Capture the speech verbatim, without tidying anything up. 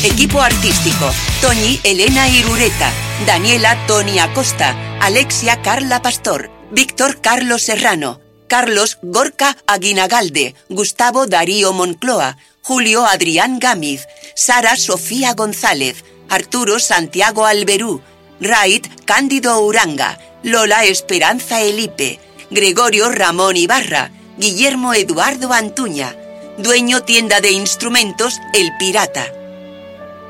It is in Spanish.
Equipo artístico: Toñi Elena Irureta, Daniela Toni Acosta, Alexia Carla Pastor, Víctor Carlos Serrano, Carlos Gorka Aguinagalde, Gustavo Darío Moncloa, Julio Adrián Gámiz, Sara Sofía González, Arturo Santiago Alberú, Raid Cándido Uranga, Lola Esperanza Elipe, Gregorio Ramón Ibarra, Guillermo Eduardo Antuña. Dueño tienda de instrumentos El Pirata.